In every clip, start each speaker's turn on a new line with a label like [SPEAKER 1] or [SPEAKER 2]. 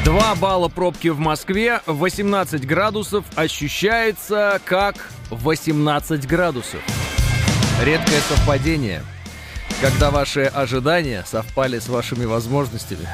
[SPEAKER 1] 2 балла пробки в Москве, 18 градусов, ощущается как 18 градусов. Редкое совпадение, когда ваши ожидания совпали с вашими возможностями.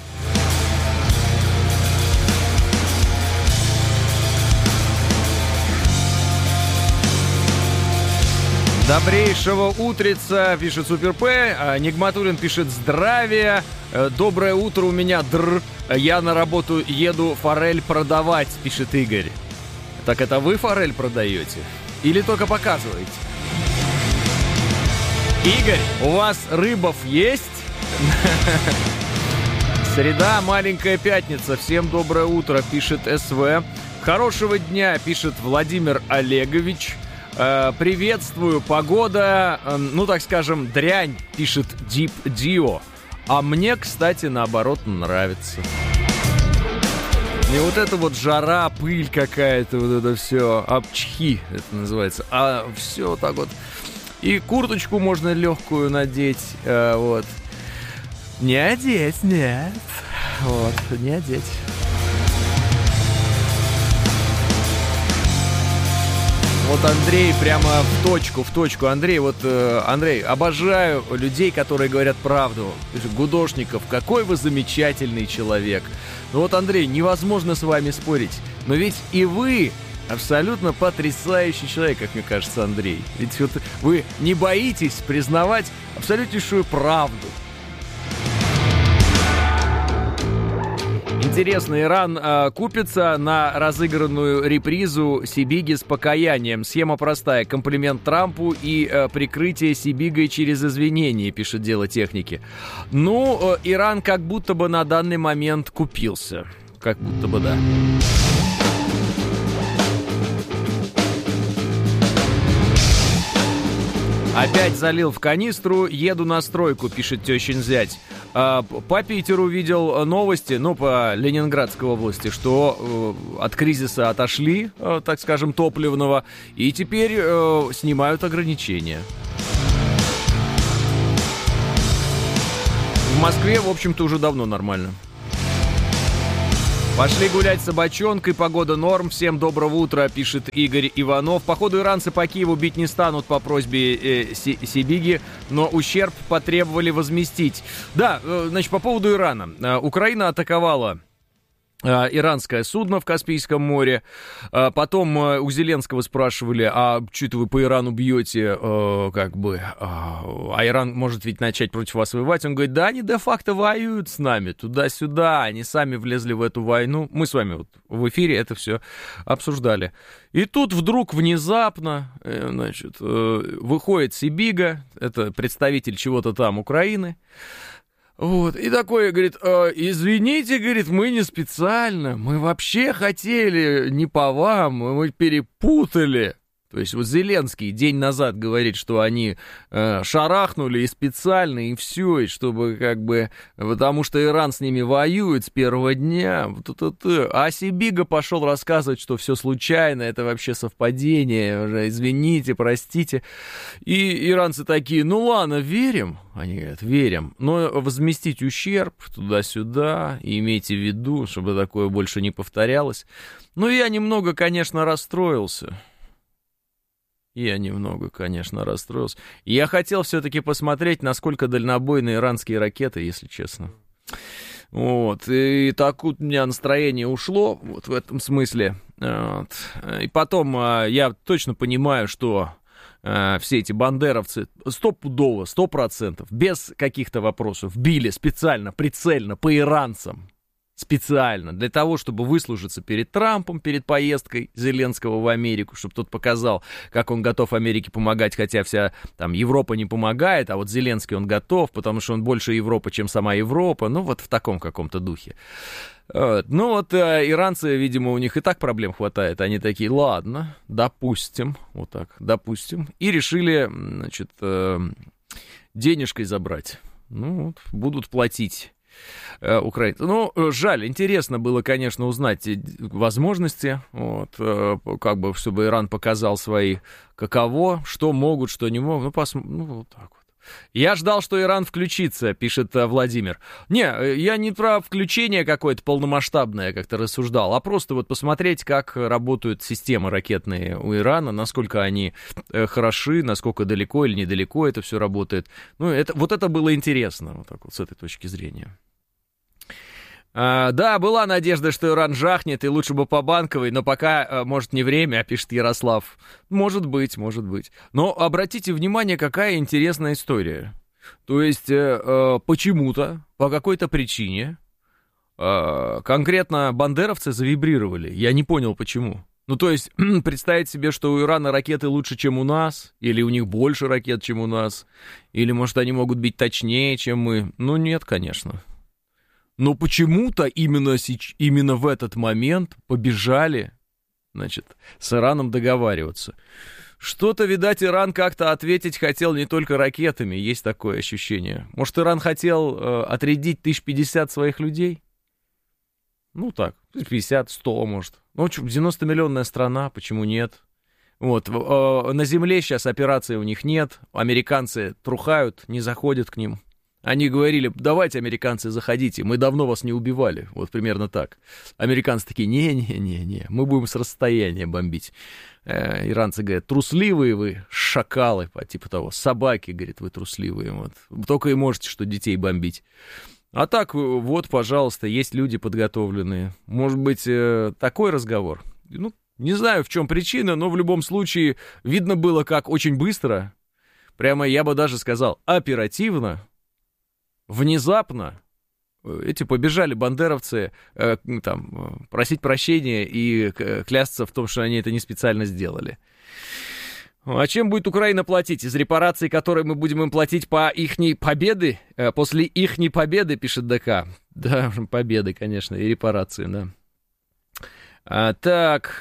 [SPEAKER 1] Добрейшего утреца, пишет Супер П. Нигматуллин пишет: здравия. Доброе утро, у меня др. Я на работу еду форель продавать, пишет Игорь. Так это вы форель продаете? Или только показываете? Игорь, у вас рыбов есть? Среда, маленькая пятница. Всем доброе утро, пишет СВ. Хорошего дня, пишет Владимир Олегович. Приветствую, погода, ну так скажем, дрянь, пишет Deep Dio. А мне, кстати, наоборот, нравится. Не вот это вот жара, пыль какая-то, вот это все, обчхи это называется, а все так вот. И курточку можно легкую надеть, вот. Не одеть, нет. Вот, не одеть. Вот Андрей прямо в точку. Андрей, Андрей, обожаю людей, которые говорят правду. Гудошников, какой вы замечательный человек. Ну вот, Андрей, невозможно с вами спорить. Но ведь и вы абсолютно потрясающий человек, как мне кажется, Андрей. Ведь вот вы не боитесь признавать абсолютнейшую правду. Интересно, Иран купится на разыгранную репризу Сибиги с покаянием. Схема простая. Комплимент Трампу и прикрытие Сибигой через извинения, пишет Дело техники. Ну, Иран как будто бы на данный момент купился. Как будто бы, да. Опять залил в канистру, еду на стройку, пишет тещин зять. По Питеру видел новости, по Ленинградской области, что от кризиса отошли, так скажем, топливного, и теперь снимают ограничения. В Москве, в общем-то, уже давно нормально. Пошли гулять с собачонкой, погода норм, всем доброго утра, пишет Игорь Иванов. Походу, иранцы по Киеву бить не станут по просьбе Сибиги, но ущерб потребовали возместить. Да, значит, по поводу Ирана. Украина атаковала иранское судно в Каспийском море. Потом у Зеленского спрашивали, а что это вы по Ирану бьете, а Иран может ведь начать против вас воевать. Он говорит, да, они де-факто воюют с нами туда-сюда, они сами влезли в эту войну. Мы с вами вот в эфире это все обсуждали. И тут вдруг внезапно, выходит Сибига, это представитель чего-то там Украины. Вот, и такой, говорит, извините, говорит, мы не специально, мы вообще хотели не по вам, мы перепутали. То есть вот Зеленский день назад говорит, что они шарахнули и специально, и все, и чтобы потому что Иран с ними воюет с первого дня. А Сибига пошел рассказывать, что все случайно, это вообще совпадение, уже извините, простите. И иранцы такие, ну ладно, верим. Они говорят, верим, но возместить ущерб туда-сюда, и имейте в виду, чтобы такое больше не повторялось. Ну, я немного, конечно, расстроился. Я хотел все-таки посмотреть, насколько дальнобойны иранские ракеты, если честно. Вот, и так вот у меня настроение ушло, вот в этом смысле. Вот. И потом я точно понимаю, что все эти бандеровцы стопудово, 100%, без каких-то вопросов, били специально, прицельно по иранцам. Специально, для того, чтобы выслужиться перед Трампом, перед поездкой Зеленского в Америку, чтобы тот показал, как он готов Америке помогать, хотя вся там Европа не помогает, а вот Зеленский он готов, потому что он больше Европа, чем сама Европа, ну вот в таком каком-то духе. Ну вот иранцы, видимо, у них и так проблем хватает, они такие, ладно, допустим, вот так, допустим, и решили, значит, денежкой забрать, ну вот, будут платить. Украинцы. Ну, жаль, интересно было, конечно, узнать возможности, вот, чтобы Иран показал свои, каково, что могут, что не могут, ну вот так вот. Я ждал, что Иран включится, пишет Владимир. Не, я не про включение какое-то полномасштабное как-то рассуждал, а просто вот посмотреть, как работают системы ракетные у Ирана, насколько они хороши, насколько далеко или недалеко это все работает. Ну, вот это было интересно, вот так вот, с этой точки зрения. Да, была надежда, что Иран жахнет, и лучше бы по Банковой, но пока, может, не время, пишет Ярослав. Может быть. Но обратите внимание, какая интересная история. То есть, почему-то, по какой-то причине, конкретно бандеровцы завибрировали. Я не понял, почему. Ну, то есть, представить себе, что у Ирана ракеты лучше, чем у нас, или у них больше ракет, чем у нас, или, может, они могут бить точнее, чем мы. Ну, нет, конечно. Но почему-то именно в этот момент побежали, значит, с Ираном договариваться. Что-то, видать, Иран как-то ответить хотел не только ракетами, есть такое ощущение. Может, Иран хотел отрядить 1050 своих людей? Ну так, 50, 100, может. Ну, 90-миллионная страна, почему нет? Вот, на земле сейчас операции у них нет, американцы трухают, не заходят к ним. Они говорили, давайте, американцы, заходите, мы давно вас не убивали. Вот примерно так. Американцы такие, не, мы будем с расстояния бомбить. Иранцы говорят, трусливые вы, шакалы, типа того, собаки, говорит, вы трусливые. Вот. Только и можете, что детей бомбить. А так, вот, пожалуйста, есть люди подготовленные. Может быть, такой разговор? Ну, не знаю, в чем причина, но в любом случае видно было, как очень быстро, прямо я бы даже сказал, оперативно, внезапно эти побежали бандеровцы там, просить прощения и клясться в том, что они это не специально сделали. А чем будет Украина платить? Из репараций, которые мы будем им платить по ихней победы? После ихней победы, пишет ДК. Да, победы, конечно, и репарации, да. Так,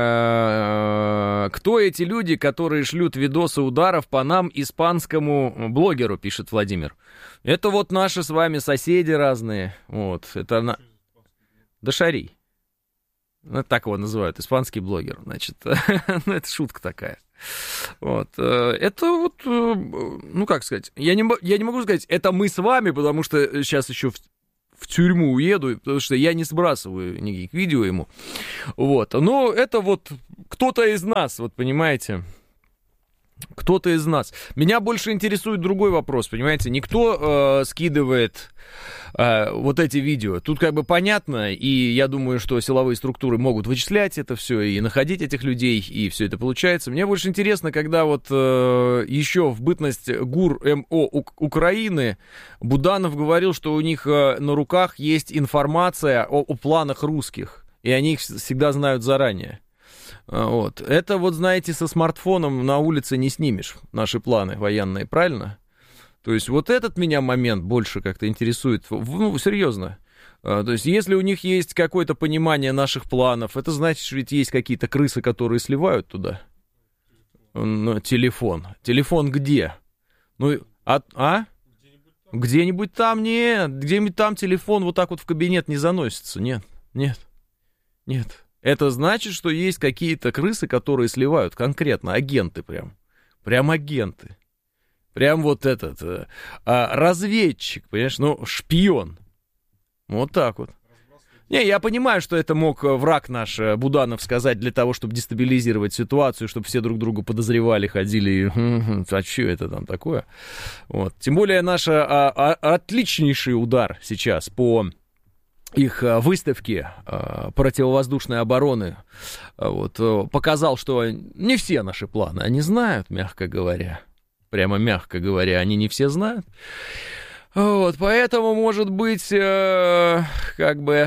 [SPEAKER 1] кто эти люди, которые шлют видосы ударов по нам, испанскому блогеру, пишет Владимир. Это вот наши с вами соседи разные. Вот, это Дашари. Ну, так его называют, испанский блогер. Значит, это шутка такая. Вот, это вот, ну как сказать, я не могу сказать, это мы с вами, потому что сейчас еще в тюрьму уеду, потому что я не сбрасываю никаких видео ему. Вот. Но это вот кто-то из нас, вот понимаете, кто-то из нас. Меня больше интересует другой вопрос, понимаете, никто скидывает вот эти видео. Тут как бы понятно, и я думаю, что силовые структуры могут вычислять это все и находить этих людей, и все это получается. Мне больше интересно, когда вот еще в бытность ГУР МО Украины Буданов говорил, что у них на руках есть информация о планах русских, и они их всегда знают заранее. Вот. Это вот, знаете, со смартфоном на улице не снимешь наши планы военные, правильно? То есть вот этот меня момент больше как-то интересует, ну, серьезно. То есть если у них есть какое-то понимание наших планов, это значит, что ведь есть какие-то крысы, которые сливают туда. Телефон. Телефон где? Ну, Где-нибудь там, нет. Где-нибудь там телефон вот так вот в кабинет не заносится. Нет. Это значит, что есть какие-то крысы, которые сливают конкретно, агенты прям. Прям агенты. Прям вот этот разведчик, понимаешь, ну, шпион. Вот так вот. Не, я понимаю, что это мог враг наш Буданов сказать для того, чтобы дестабилизировать ситуацию, чтобы все друг друга подозревали, ходили, а что это там такое? Вот. Тем более наш отличнейший удар сейчас по их выставке противовоздушной обороны вот, показал, что не все наши планы они знают, мягко говоря. Прямо мягко говоря, они не все знают. Вот, поэтому, может быть, как бы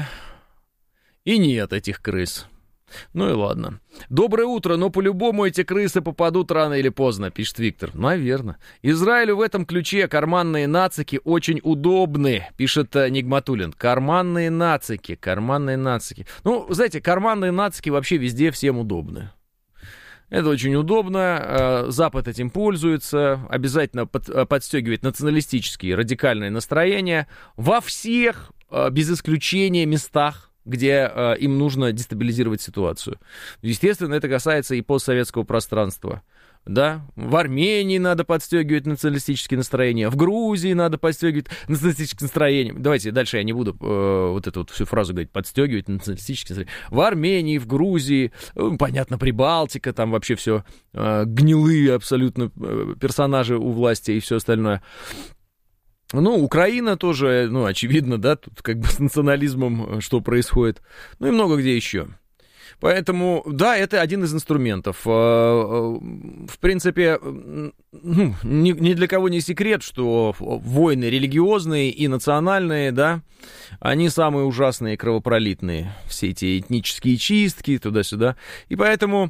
[SPEAKER 1] и нет этих крыс. Ну и ладно. Доброе утро, но по-любому эти крысы попадут рано или поздно, пишет Виктор. Наверное. Израилю в этом ключе карманные нацики очень удобны, пишет Нигматуллин. Карманные нацики. Ну, знаете, карманные нацики вообще везде всем удобны. Это очень удобно, Запад этим пользуется, обязательно подстегивает националистические радикальные настроения во всех, без исключения, местах, где им нужно дестабилизировать ситуацию. Естественно, это касается и постсоветского пространства. да, в Армении надо подстегивать националистические настроения, в Грузии надо подстегивать националистические настроения. Давайте дальше я не буду вот эту вот всю фразу говорить, подстегивать националистические настроения. В Армении, в Грузии, понятно, Прибалтика, там вообще все гнилые абсолютно персонажи у власти и все остальное. Ну, Украина тоже, ну, очевидно, да, тут как бы с национализмом что происходит. Ну и много где еще. Поэтому, да, это один из инструментов. В принципе, ну, ни для кого не секрет, что войны религиозные и национальные, да, они самые ужасные и кровопролитные. Все эти этнические чистки, туда-сюда. И поэтому,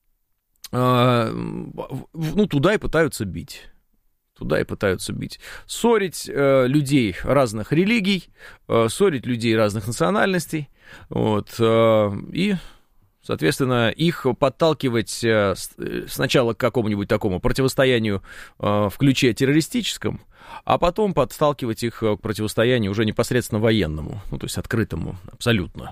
[SPEAKER 1] ну, туда и пытаются бить. Туда и пытаются бить. Ссорить людей разных религий, ссорить людей разных национальностей. Вот, и, соответственно, их подталкивать сначала к какому-нибудь такому противостоянию в ключе террористическом, а потом подталкивать их к противостоянию уже непосредственно военному, ну, то есть открытому, абсолютно.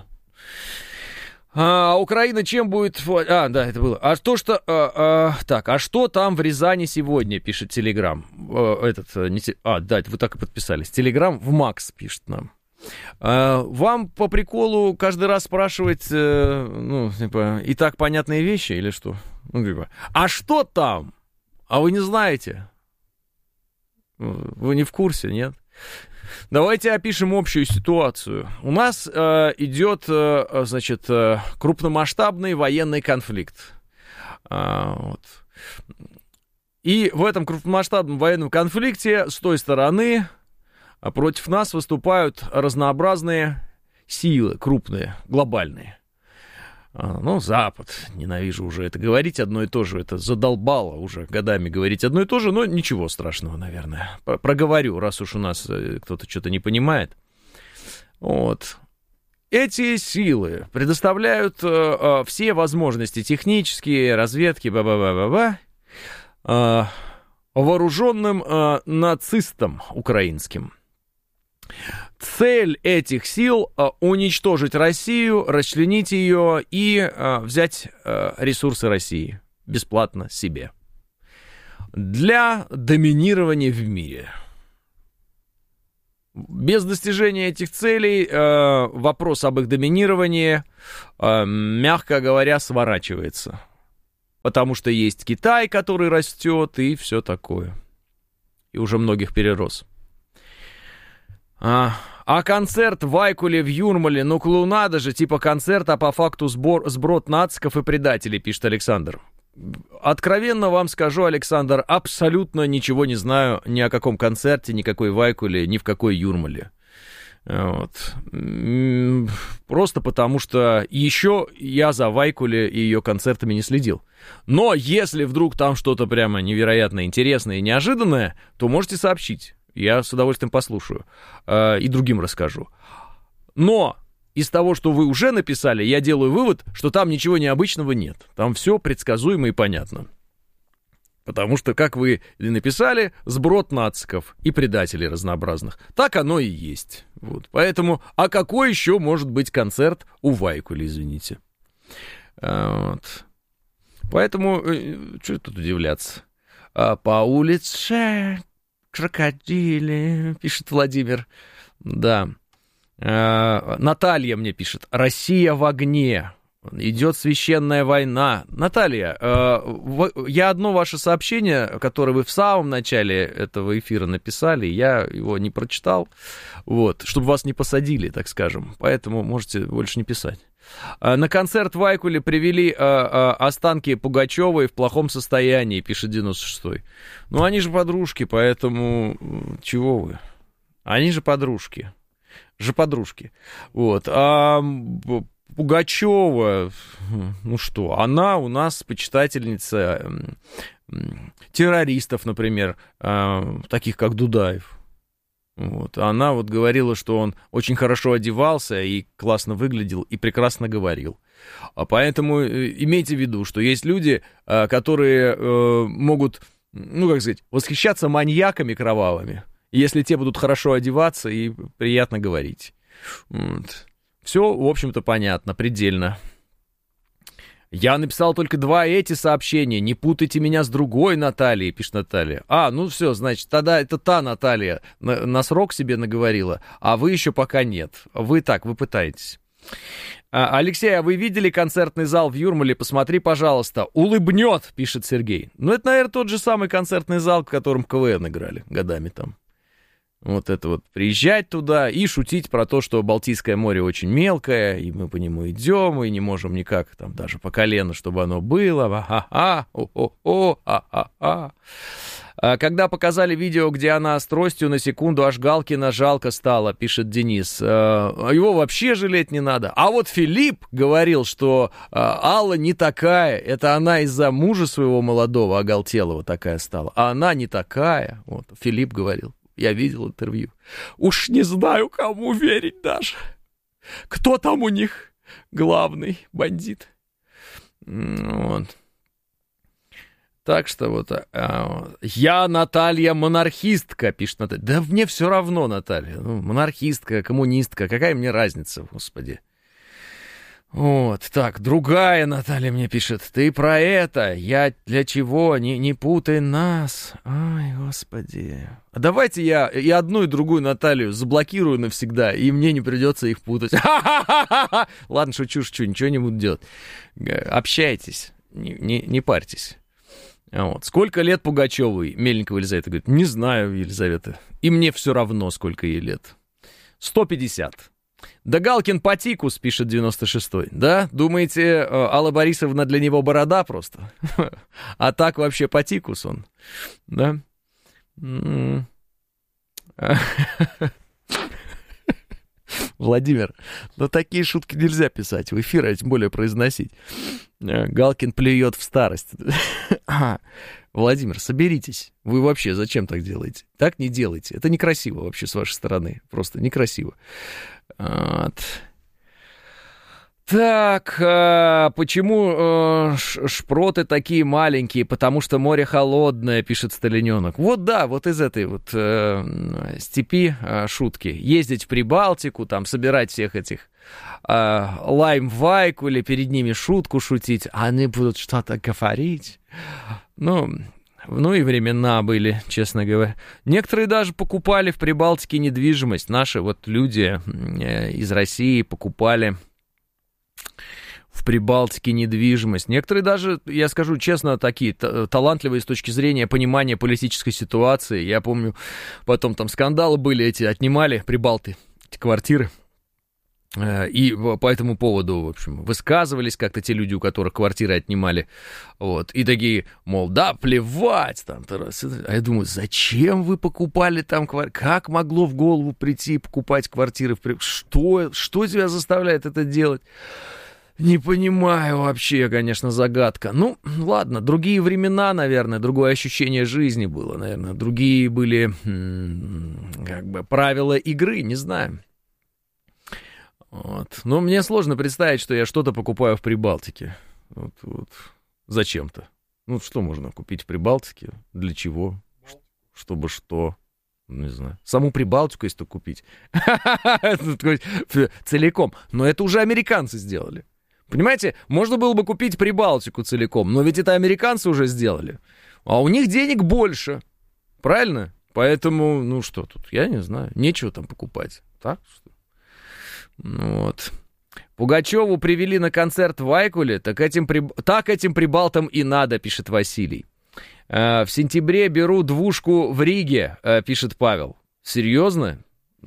[SPEAKER 1] А Украина чем будет... да, это было. А то, что... так, а что там в Рязани сегодня, пишет Телеграм. Да, вы так и подписались. Телеграм в Макс пишет нам. Вам по приколу каждый раз спрашивать, ну, типа, и так понятные вещи или что? Ну, типа, а что там? А вы не знаете? Вы не в курсе, нет? Давайте опишем общую ситуацию. У нас идет, значит, крупномасштабный военный конфликт. Вот. И в этом крупномасштабном военном конфликте с той стороны против нас выступают разнообразные силы, крупные, глобальные. Ну, Запад, ненавижу уже это говорить, одно и то же, это задолбало уже годами говорить одно и то же, но ничего страшного, наверное. Проговорю, раз уж у нас кто-то что-то не понимает. Вот. Эти силы предоставляют все возможности технические, разведки, вооруженным нацистам украинским. Цель этих сил — уничтожить Россию, расчленить ее и взять ресурсы России бесплатно себе для доминирования в мире. Без достижения этих целей вопрос об их доминировании, мягко говоря, сворачивается. Потому что есть Китай, который растет, и все такое. И уже многих перерос. А концерт в Айкуле в Юрмале, ну клоунада же, типа концерт, а по факту сброд нациков и предателей, пишет Александр. Откровенно вам скажу, Александр, абсолютно ничего не знаю ни о каком концерте, никакой в Айкуле, ни в какой Юрмале. Вот. Просто потому, что еще я за Вайкуле и ее концертами не следил. Но если вдруг там что-то прямо невероятно интересное и неожиданное, то можете сообщить. Я с удовольствием послушаю и другим расскажу. Но из того, что вы уже написали, я делаю вывод, что там ничего необычного нет. Там все предсказуемо и понятно. Потому что, как вы написали, сброд нациков и предателей разнообразных. Так оно и есть. Вот. Поэтому, а какой еще может быть концерт у Вайкули, извините. Вот. Поэтому, что тут удивляться? По улице крокодили, пишет Владимир. Да. Наталья мне пишет. Россия в огне. Идет священная война. Наталья, я одно ваше сообщение, которое вы в самом начале этого эфира написали, я его не прочитал, вот, чтобы вас не посадили, так скажем. Поэтому можете больше не писать. На концерт в Айкуле привели останки Пугачевой в плохом состоянии, пишет 96-й. Ну, они же подружки, поэтому чего вы? Они же подружки. Вот. Пугачева, ну что, она у нас почитательница террористов, например, таких как Дудаев. Вот. Она вот говорила, что он очень хорошо одевался и классно выглядел, и прекрасно говорил. А поэтому имейте в виду, что есть люди, которые могут, ну, как сказать, восхищаться маньяками кровавыми, если те будут хорошо одеваться и приятно говорить. Вот. Все, в общем-то, понятно, предельно Я написал только 2 эти сообщения. Не путайте меня с другой Натальей, пишет Наталья. Ну все, значит, тогда это та Наталья на срок себе наговорила, а вы еще пока нет. Вы пытаетесь. Алексей, а вы видели концертный зал в Юрмале? Посмотри, пожалуйста. Улыбнет, пишет Сергей. Это, наверное, тот же самый концертный зал, в котором КВН играли годами там. Вот это вот приезжать туда и шутить про то, что Балтийское море очень мелкое, и мы по нему идем, и не можем никак там даже по колено, чтобы оно было. Когда показали видео, где она с тростью, на секунду аж Галкина жалко стало, пишет Денис. Его вообще жалеть не надо. А вот Филипп говорил, что Алла не такая. Это она из-за мужа своего молодого, оголтелого, такая стала. А она не такая. Вот, Филипп говорил. Я видел интервью. Уж не знаю, кому верить даже. Кто там у них главный бандит? Вот. Так что вот... Я, Наталья, монархистка, пишет Наталья. Да мне все равно, Наталья. Монархистка, коммунистка. Какая мне разница, господи. Вот, так, другая Наталья мне пишет. Ты про это? Я для чего? Не путай нас. Ай, господи. А давайте я и одну, и другую Наталью заблокирую навсегда, и мне не придется их путать. Ладно, шучу, ничего не буду делать. Общайтесь, не парьтесь. Вот. Сколько лет Пугачевой? Мельникова Елизавета говорит, не знаю, Елизавета. И мне все равно, сколько ей лет. 150. Да Галкин Патикус, пишет 96-й. Да? Думаете, Алла Борисовна для него борода просто? А так вообще Патикус он. Да? Владимир, такие шутки нельзя писать в эфир, а тем более произносить. Галкин плюет в старость. Владимир, соберитесь. Вы вообще зачем так делаете? Так не делайте. Это некрасиво вообще с вашей стороны. Просто некрасиво. Вот. Так, почему шпроты такие маленькие? Потому что море холодное, пишет Сталиненок. Вот да, вот из этой вот степи шутки. Ездить в Прибалтику, там, собирать всех этих лайм в Вайкуле, перед ними шутку шутить, а они будут что-то говорить. Ну и времена были, честно говоря. Некоторые даже покупали в Прибалтике недвижимость. Наши вот люди из России покупали в Прибалтике недвижимость. Некоторые даже, я скажу честно, такие талантливые с точки зрения понимания политической ситуации. Я помню, потом там скандалы были эти, отнимали прибалты эти квартиры. И по этому поводу, в общем, высказывались как-то те люди, у которых квартиры отнимали, вот, и такие, мол, да, плевать, там, а я думаю, зачем вы покупали там квартиры, как могло в голову прийти покупать квартиры, что тебя заставляет это делать? Не понимаю вообще, конечно, загадка. Ну, ладно, другие времена, наверное, другое ощущение жизни было, наверное, другие были, как бы, правила игры, не знаю. Вот. Но мне сложно представить, что я что-то покупаю в Прибалтике. Вот. Зачем-то. Что можно купить в Прибалтике? Для чего? Чтобы что? Не знаю. Саму Прибалтику, если купить. Целиком. Но это уже американцы сделали. Понимаете, можно было бы купить Прибалтику целиком, но ведь это американцы уже сделали. А у них денег больше. Правильно? Поэтому, что тут? Я не знаю. Нечего там покупать. Так что? Вот. Пугачеву привели на концерт в Вайкуле, так этим прибалтам и надо, пишет Василий. В сентябре беру двушку в Риге, пишет Павел. Серьезно?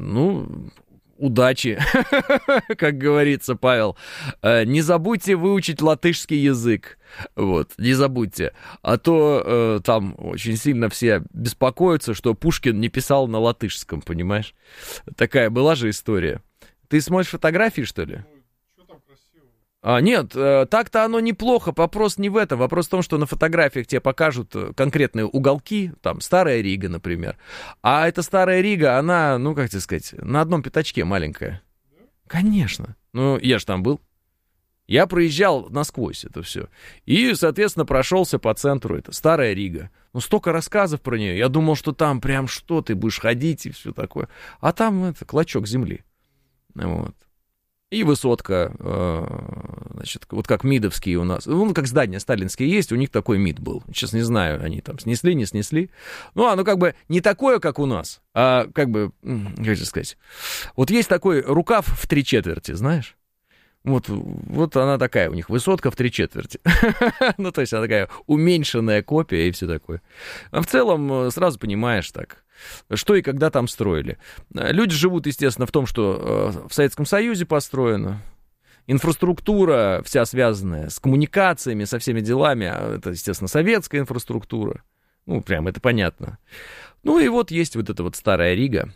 [SPEAKER 1] Удачи, как говорится, Павел. Не забудьте выучить латышский язык. Вот, не забудьте. А то там очень сильно все беспокоятся, что Пушкин не писал на латышском, понимаешь? Такая была же история. Ты смотришь фотографии, что ли?
[SPEAKER 2] Что там красиво?
[SPEAKER 1] Нет, так-то оно неплохо. Вопрос не в этом. Вопрос в том, что на фотографиях тебе покажут конкретные уголки. Там Старая Рига, например. А эта Старая Рига, она, как тебе сказать, на одном пятачке маленькая. Да? Конечно. Я же там был. Я проезжал насквозь это все. И, соответственно, прошелся по центру. Это Старая Рига. Столько рассказов про нее. Я думал, что там прям что, ты будешь ходить и все такое. А там клочок земли. Вот. И высотка значит, вот как МИДовские у нас, ну, как здания сталинские есть, у них такой МИД был. Сейчас не знаю, они там снесли, не снесли. Ну, оно как бы не такое, как у нас, а как бы, как же сказать, вот есть такой рукав в 3/4, знаешь? Вот она такая у них, высотка в 3/4. Ну, то есть она такая уменьшенная копия и все такое. А в целом сразу понимаешь так, что и когда там строили. Люди живут, естественно, в том, что в Советском Союзе построено. Инфраструктура вся связанная с коммуникациями, со всеми делами. Это, естественно, советская инфраструктура. Ну, прям это понятно. Ну, и вот есть вот эта вот старая Рига.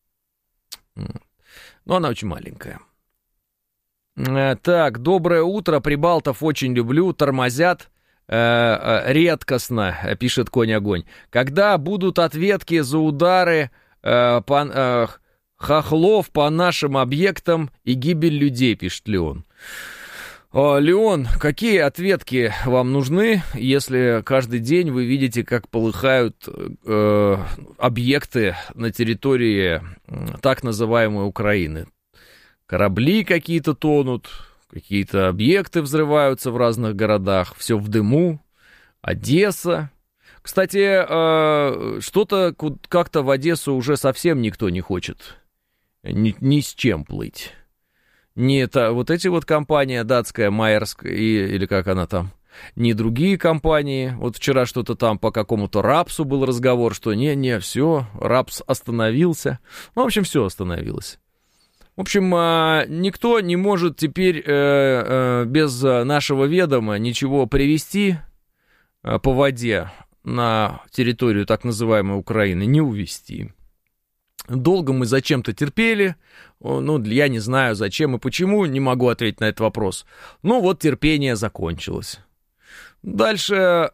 [SPEAKER 1] Но она очень маленькая. Так, доброе утро, прибалтов очень люблю, тормозят редкостно, пишет Конь-Огонь. Когда будут ответки за удары хохлов по нашим объектам и гибель людей, пишет Леон. Леон, какие ответки вам нужны, если каждый день вы видите, как полыхают объекты на территории так называемой Украины? Корабли какие-то тонут, какие-то объекты взрываются в разных городах, все в дыму. Одесса. Кстати, что-то как-то в Одессу уже совсем никто не хочет ни с чем плыть. Не это, вот эти вот компании, датская, Майерская, или как она там, не другие компании. Вот вчера что-то там по какому-то рапсу был разговор, что не, все, рапс остановился. Ну, в общем, все остановилось. В общем, никто не может теперь без нашего ведома ничего привезти по воде на территорию так называемой Украины, не увезти. Долго мы зачем-то терпели, ну, я не знаю зачем и почему, не могу ответить на этот вопрос. Ну, вот терпение закончилось. Дальше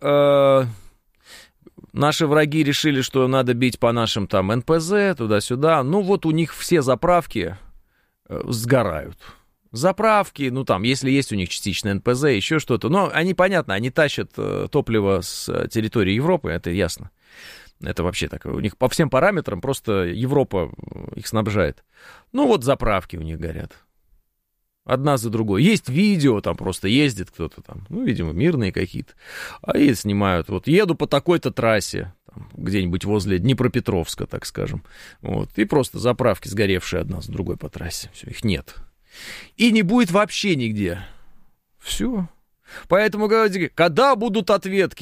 [SPEAKER 1] наши враги решили, что надо бить по нашим там НПЗ, туда-сюда. Ну, вот у них все заправки сгорают. Заправки, ну там, если есть у них частично НПЗ, еще что-то. Но они, понятно, они тащат топливо с территории Европы, это ясно. Это вообще так, у них по всем параметрам просто Европа их снабжает. Ну вот заправки у них горят. Одна за другой. Есть видео, там просто ездит кто-то там, ну, видимо, мирные какие-то. А и снимают, вот еду по такой-то трассе, там, где-нибудь возле Днепропетровска, так скажем. Вот, и просто заправки сгоревшие одна за другой по трассе. Все, их нет. И не будет вообще нигде. Все. Поэтому говорите, когда будут ответки?